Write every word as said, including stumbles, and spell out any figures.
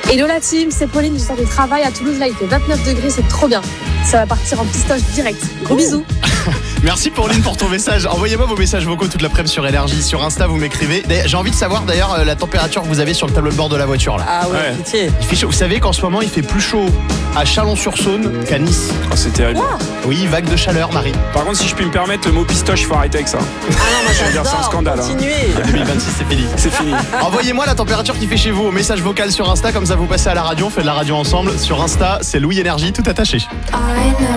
Hello la team, c'est Pauline du centre de travail à Toulouse. Là, il fait vingt-neuf degrés, c'est trop bien. Ça va partir en pistoche direct. Gros bisous. Merci Pauline pour ton message. Envoyez-moi vos messages vocaux toute l'après-midi sur Énergie. Sur Insta, vous m'écrivez. J'ai envie de savoir d'ailleurs la température que vous avez sur le tableau de bord de la voiture là. Ah ouais, Ouais. pitié. Il fait chaud. Vous savez qu'en ce moment, il fait plus chaud à Chalon-sur-Saône qu'à Nice. Oh, c'est terrible. Oui, vague de chaleur, Marie. Par contre, si je puis me permettre, le mot pistoche, il faut arrêter avec ça. Ah non, moi Je veux dire, c'est un j'adore. scandale, hein. Continuez. deux mille vingt-six, c'est fini. C'est fini. Envoyez-moi la température qu'il fait chez vous au message vocal sur Insta, comme ça vous passez à la radio, on fait de la radio ensemble. Sur Insta, c'est Louis Énergie, tout attaché. I know